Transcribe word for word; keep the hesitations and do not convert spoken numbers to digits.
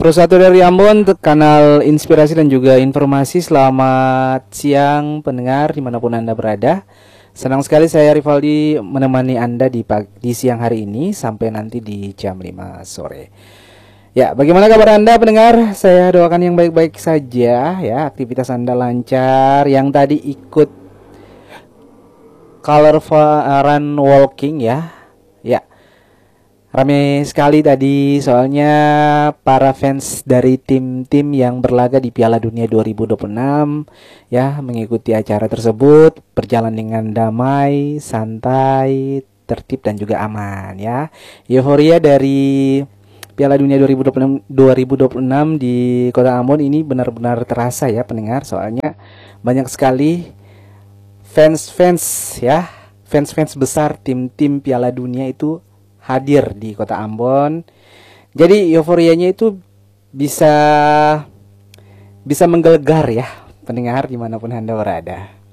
Prosatu dari Ambon, kanal inspirasi dan juga informasi. Selamat siang pendengar dimanapun Anda berada. Senang sekali saya Rivaldi menemani Anda di, pagi, di siang hari ini sampai nanti di jam lima sore. Ya, bagaimana kabar Anda pendengar? Saya doakan yang baik-baik saja ya. Aktivitas Anda lancar. Yang tadi ikut color run walking ya. Ya. Rame sekali tadi soalnya para fans dari tim-tim yang berlaga di Piala Dunia dua ribu dua puluh enam ya mengikuti acara tersebut berjalan dengan damai, santai, tertib dan juga aman ya. Euforia dari Piala Dunia dua ribu dua puluh enam di Kota Ambon ini benar-benar terasa ya pendengar, soalnya banyak sekali fans-fans ya, fans-fans besar tim-tim Piala Dunia itu hadir di Kota Ambon. Jadi euforianya itu bisa bisa menggelegar ya pendengar dimanapun Anda berada.